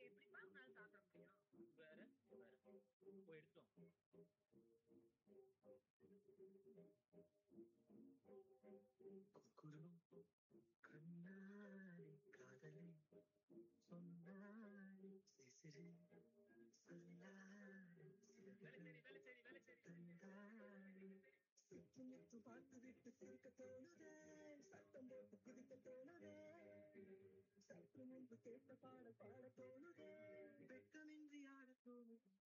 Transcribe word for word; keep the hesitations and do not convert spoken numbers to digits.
எப்படிப்பா உன்னால சாப்பிட முடியும்? வேற வேற போய் எடுத்துட்டோம். குக்குரு கண்ணாடி காதலை சொன்னாடி சிசிறு சொல்லாடி வேலைச்சேரி வேலைச்சேரி வேலைச்சேரி தந்தாடி சுற்று முற்று பார்த்து விட்டு சிரிக்க தோணுதே சத்தம் போட்டு குதிக்க தோணுதே சற்று முன்பு கேட்ட பாட பாட தோணுதே வெட்கமின்றி ஆட தோணுதே